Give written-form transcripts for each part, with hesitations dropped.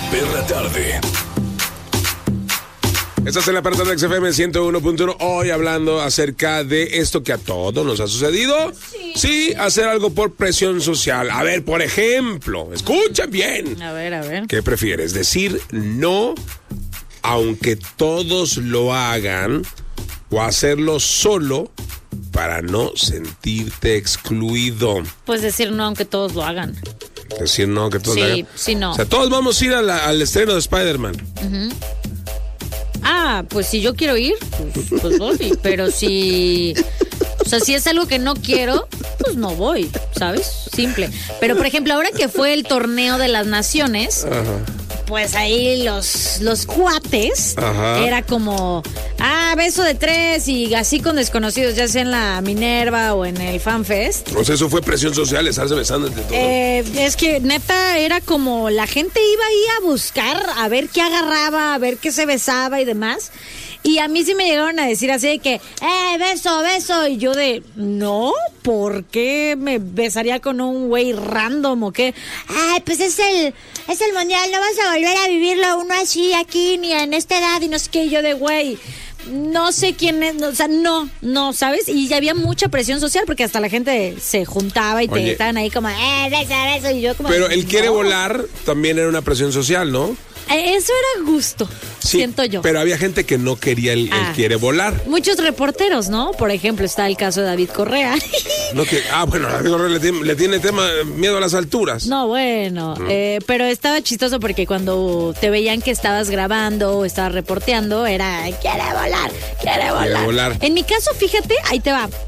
perra tarde. Estás en la perra tarde de XFM 101.1. Hoy hablando acerca de esto que a todos nos ha sucedido. Sí, hacer algo por presión social. A ver, por ejemplo, escuchen bien. A ver. ¿Qué prefieres? ¿Decir no aunque todos lo hagan o hacerlo solo para no sentirte excluido? Pues decir no aunque todos lo hagan. Decir no aunque todos lo hagan. Sí, no. O sea, todos vamos a ir al estreno de Spider-Man. Pues si yo quiero ir, pues voy. Pero si... O sea, si es algo que no quiero, pues no voy, ¿sabes? Simple. Pero, por ejemplo, ahora que fue el torneo de las naciones... Ajá. Pues ahí los cuates, era como, beso de 3 y así con desconocidos, ya sea en la Minerva o en el FanFest. O sea, eso fue presión social, estarse besando entre todos. Es que neta era como la gente iba ahí a buscar, a ver qué agarraba, a ver qué se besaba y demás. Y a mí sí me llegaron a decir así de que, beso. Y yo de, no, ¿por qué me besaría con un güey random o qué? Pues es el mundial, no vas a volver a vivirlo uno así aquí ni en esta edad y no sé qué. Y yo de, güey, no sé quién es, o sea, no, ¿sabes? Y ya había mucha presión social porque hasta la gente se juntaba y te estaban ahí como, beso. Y yo como... Pero el quiere volar también era una presión social, ¿no? Eso era gusto, sí, siento yo. Pero había gente que no quería el quiere volar. Muchos reporteros, ¿no? Por ejemplo, está el caso de David Correa. Bueno, David Correa le tiene miedo a las alturas. No, bueno, pero estaba chistoso porque cuando te veían que estabas grabando o estabas reporteando, era, quiere volar. En mi caso, fíjate, ahí te va.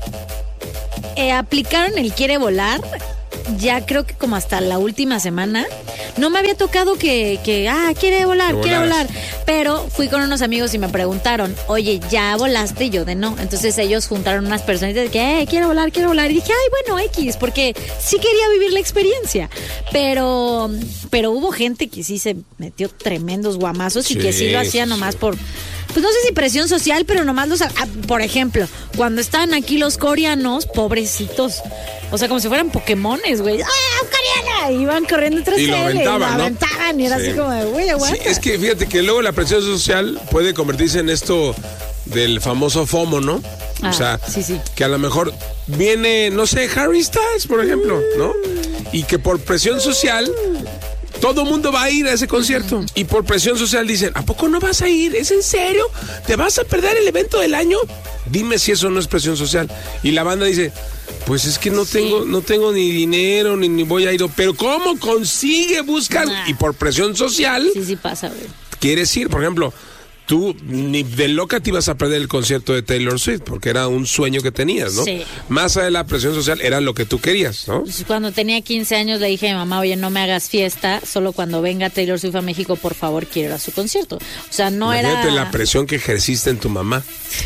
Aplicaron el quiere volar. Ya creo que como hasta la última semana no me había tocado que quiere volar. Pero fui con unos amigos y me preguntaron, oye, ¿ya volaste? Y yo de no. Entonces ellos juntaron unas personitas de que, quiero volar. Y dije, bueno, X, porque sí quería vivir la experiencia. Pero hubo gente que sí se metió tremendos guamazos y que sí lo hacía nomás por... Pues no sé si presión social, pero nomás por ejemplo, cuando estaban aquí los coreanos, pobrecitos, o sea, como si fueran Pokémones, güey. Coreana! Iban corriendo tras él. Y lo aventaban, y era así como de, güey, aguanta. Sí, es que fíjate que luego la presión social puede convertirse en esto del famoso FOMO, ¿no? O sea, sí. Que a lo mejor viene, no sé, Harry Styles, por ejemplo, ¿no? Y que por presión social... todo mundo va a ir a ese concierto. Y por presión social dicen, ¿a poco no vas a ir? ¿Es en serio? ¿Te vas a perder el evento del año? Dime si eso no es presión social. Y la banda dice, pues es que no tengo ni dinero, ni voy a ir. Pero ¿cómo consigue? Buscan. Y por presión social... Sí pasa, güey. ¿Quieres ir? Por ejemplo... Tú ni de loca te ibas a perder el concierto de Taylor Swift porque era un sueño que tenías, ¿no? Sí. Más allá de la presión social era lo que tú querías, ¿no? Cuando tenía 15 años le dije a mi mamá, oye, no me hagas fiesta, solo cuando venga Taylor Swift a México, por favor, quiero ir a su concierto. O sea, no Imagínate era... la presión que ejerciste en tu mamá.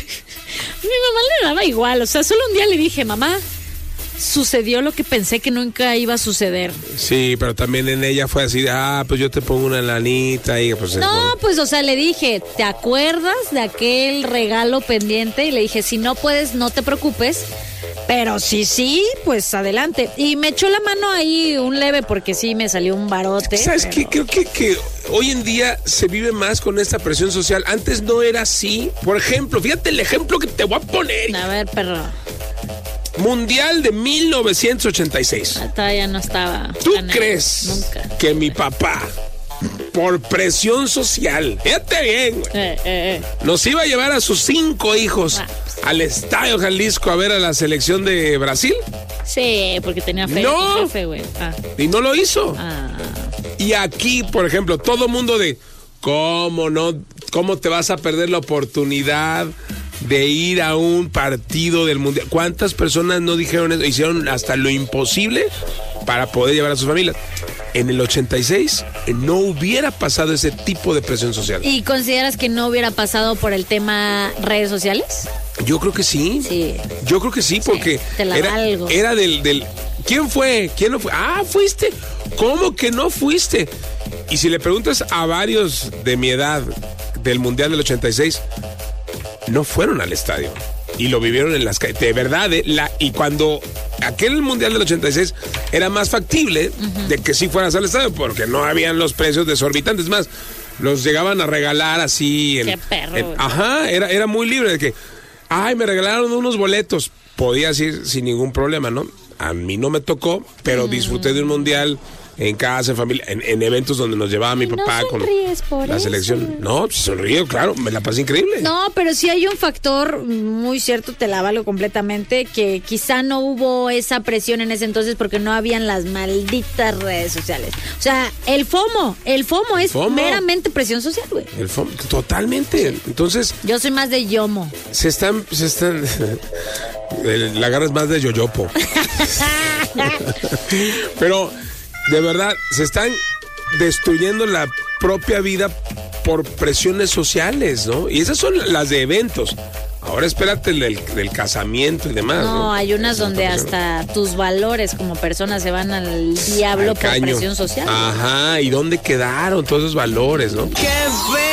Mi mamá le daba igual, o sea, solo un día le dije, mamá, sucedió lo que pensé que nunca iba a suceder. Sí, pero también en ella fue así, pues yo te pongo una lanita y pues... Pues, o sea, le dije, ¿te acuerdas de aquel regalo pendiente? Y le dije, si no puedes, no te preocupes, pero sí, pues adelante. Y me echó la mano ahí un leve porque sí me salió un barote. ¿Sabes qué? Creo que hoy en día se vive más con esta presión social. Antes no era así. Por ejemplo, fíjate el ejemplo que te voy a poner. A ver, perro. Mundial de 1986. Todavía no estaba. ¿Tú crees que mi papá, por presión social, fíjate bien, güey, nos iba a llevar a sus 5 hijos al Estadio Jalisco a ver a la selección de Brasil? Sí, porque tenía fe. No. Jefe, güey. Y no lo hizo. Y aquí, por ejemplo, todo mundo de, ¿cómo te vas a perder la oportunidad de ir a un partido del Mundial? ¿Cuántas personas no dijeron eso? Hicieron hasta lo imposible para poder llevar a sus familias. En el 86 no hubiera pasado ese tipo de presión social. ¿Y consideras que no hubiera pasado por el tema redes sociales? Yo creo que sí. Yo creo que sí, porque era del... ¿Quién fue? ¿Quién no fue? ¿Fuiste? ¿Cómo que no fuiste? Y si le preguntas a varios de mi edad del Mundial del 86... no fueron al estadio y lo vivieron en las calles, de verdad, y cuando aquel Mundial del 86 era más factible de que sí fueras al estadio, porque no habían los precios desorbitantes. Más, los llegaban a regalar así. Qué perro. Era muy libre de que, me regalaron unos boletos. Podías ir sin ningún problema, ¿no? A mí no me tocó, pero disfruté de un mundial en casa, en familia, en eventos donde nos llevaba mi papá con la selección. No, sonrío, claro, me la pasé increíble. No, pero sí hay un factor muy cierto, te la valgo completamente, que quizá no hubo esa presión en ese entonces porque no habían las malditas redes sociales. O sea, el FOMO es meramente presión social, güey. El FOMO, totalmente. Sí. Entonces, yo soy más de YOMO. Se están la garra es más de yoyopo. Pero de verdad, se están destruyendo la propia vida por presiones sociales, ¿no? Y esas son las de eventos. Ahora espérate del casamiento y demás, ¿no? No, hay unas donde hasta tus valores como persona se van al diablo por presión social. Ajá, ¿y dónde quedaron todos esos valores, no? ¡Qué feo!